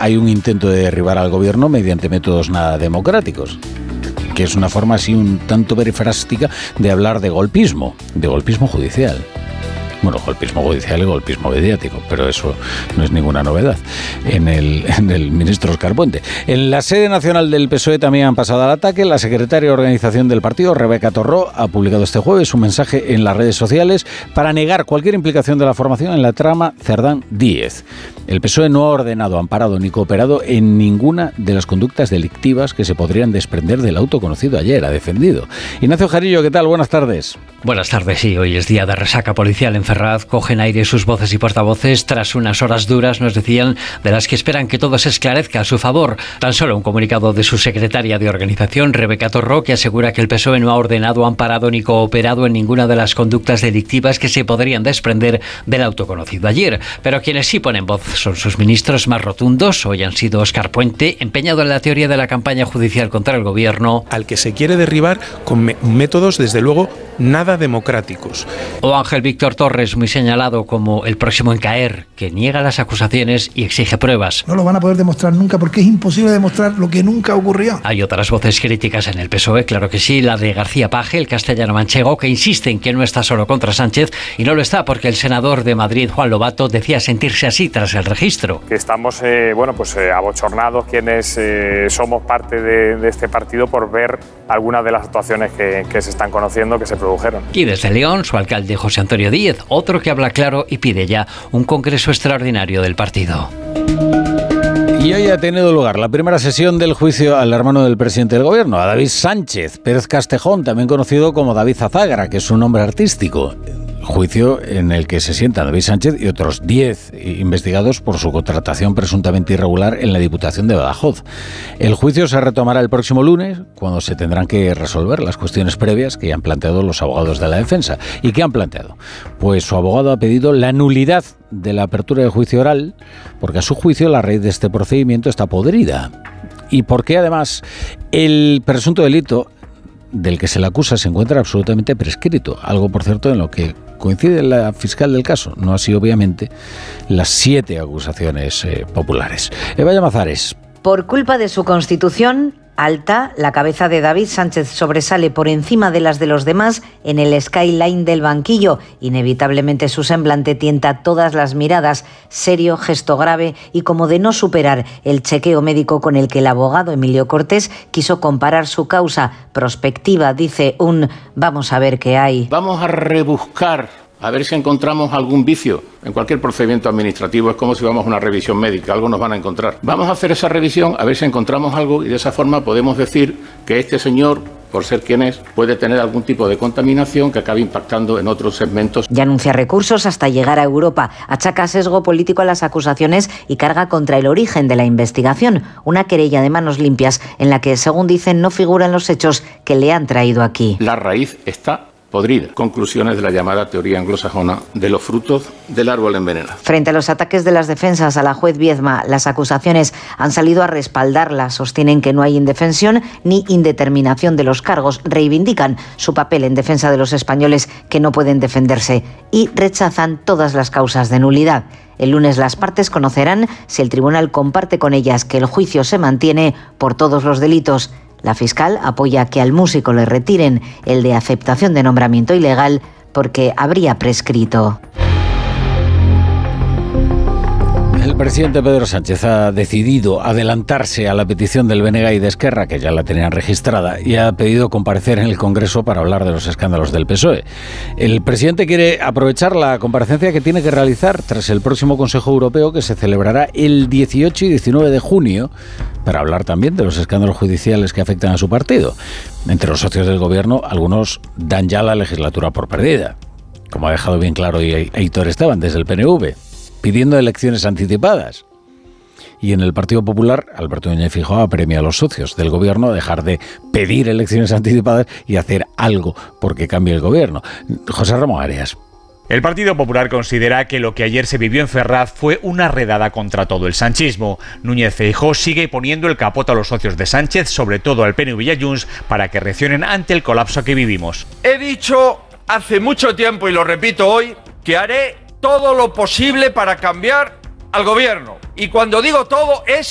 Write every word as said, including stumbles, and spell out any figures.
hay un intento de derribar al gobierno mediante métodos nada democráticos, que es una forma así un tanto perifrástica de hablar de golpismo, de golpismo judicial. Bueno, golpismo judicial y golpismo mediático, pero eso no es ninguna novedad en el, en el ministro Óscar Puente. En la sede nacional del P S O E también han pasado al ataque. La secretaria de organización del partido, Rebeca Torró, ha publicado este jueves un mensaje en las redes sociales para negar cualquier implicación de la formación en la trama Cerdán Díez. El P S O E no ha ordenado, amparado ni cooperado en ninguna de las conductas delictivas que se podrían desprender del auto conocido ayer, ha defendido. Ignacio Jarillo, ¿qué tal? Buenas tardes. Buenas tardes, sí, hoy es día de resaca policial en Ferraz. Cogen aire sus voces y portavoces tras unas horas duras, nos decían, de las que esperan que todo se esclarezca a su favor. Tan solo un comunicado de su secretaria de organización, Rebeca Torró, que asegura que el P S O E no ha ordenado, amparado ni cooperado en ninguna de las conductas delictivas que se podrían desprender del auto conocido ayer. Pero quienes sí ponen voz son sus ministros más rotundos. Hoy han sido Óscar Puente, empeñado en la teoría de la campaña judicial contra el gobierno, al que se quiere derribar con me- métodos, desde luego, nada democráticos. O Ángel Víctor Torres, muy señalado como el próximo en caer, que niega las acusaciones y exige pruebas. No lo van a poder demostrar nunca porque es imposible demostrar lo que nunca ocurrió. Hay otras voces críticas en el P S O E, claro que sí, la de García Paje, el castellano manchego, que insiste en que no está solo contra Sánchez, y no lo está porque el senador de Madrid, Juan Lobato, decía sentirse así tras el registro. Que estamos eh, bueno, pues, eh, abochornados quienes eh, somos parte de, de este partido por ver algunas de las actuaciones que, que se están conociendo, que se produjeron. Y desde León, su alcalde José Antonio Díez, otro que habla claro y pide ya un congreso extraordinario del partido. Y hoy ha tenido lugar la primera sesión del juicio al hermano del presidente del gobierno, a David Sánchez Pérez Castejón, también conocido como David Zazagra, que es su nombre artístico. Juicio en el que se sientan David Sánchez y otros diez investigados por su contratación presuntamente irregular en la Diputación de Badajoz. El juicio se retomará el próximo lunes, cuando se tendrán que resolver las cuestiones previas que ya han planteado los abogados de la defensa. ¿Y qué han planteado? Pues su abogado ha pedido la nulidad de la apertura de juicio oral, porque a su juicio la raíz de este procedimiento está podrida. Y porque además el presunto delito del que se le acusa se encuentra absolutamente prescrito, algo por cierto en lo que coincide la fiscal del caso, no así obviamente las siete acusaciones eh, populares. Eva Llamazares. Por culpa de su constitución alta, la cabeza de David Sánchez sobresale por encima de las de los demás en el skyline del banquillo. Inevitablemente su semblante tienta todas las miradas, serio, gesto grave y como de no superar el chequeo médico con el que el abogado Emilio Cortés quiso comparar su causa. Prospectiva, dice un vamos a ver qué hay. Vamos a rebuscar, a ver si encontramos algún vicio. En cualquier procedimiento administrativo es como si vamos a una revisión médica, algo nos van a encontrar. Vamos a hacer esa revisión, a ver si encontramos algo y de esa forma podemos decir que este señor, por ser quien es, puede tener algún tipo de contaminación que acabe impactando en otros segmentos. Ya anuncia recursos hasta llegar a Europa, achaca sesgo político a las acusaciones y carga contra el origen de la investigación, una querella de manos limpias en la que, según dicen, no figuran los hechos que le han traído aquí. La raíz está podrida. Conclusiones de la llamada teoría anglosajona de los frutos del árbol envenenado. Frente a los ataques de las defensas a la juez Viedma, las acusaciones han salido a respaldarla. Sostienen que no hay indefensión ni indeterminación de los cargos. Reivindican su papel en defensa de los españoles que no pueden defenderse y rechazan todas las causas de nulidad. El lunes las partes conocerán si el tribunal comparte con ellas que el juicio se mantiene por todos los delitos. La fiscal apoya que al músico le retiren el de aceptación de nombramiento ilegal porque habría prescrito. El presidente Pedro Sánchez ha decidido adelantarse a la petición del B N G y de Esquerra, que ya la tenían registrada, y ha pedido comparecer en el Congreso para hablar de los escándalos del P S O E. El presidente quiere aprovechar la comparecencia que tiene que realizar tras el próximo Consejo Europeo, que se celebrará el dieciocho y diecinueve de junio, para hablar también de los escándalos judiciales que afectan a su partido. Entre los socios del gobierno, algunos dan ya la legislatura por perdida, como ha dejado bien claro Aitor Esteban desde el P N V, pidiendo elecciones anticipadas. Y en el Partido Popular, Alberto Núñez Feijóo apremia a los socios del gobierno a dejar de pedir elecciones anticipadas y hacer algo porque cambie el gobierno. José Ramón Arias. El Partido Popular considera que lo que ayer se vivió en Ferraz fue una redada contra todo el sanchismo. Núñez Feijóo sigue poniendo el capote a los socios de Sánchez, sobre todo al P N V y a Junts, para que reaccionen ante el colapso que vivimos. He dicho hace mucho tiempo, y lo repito hoy, que haré todo lo posible para cambiar al gobierno. Y cuando digo todo es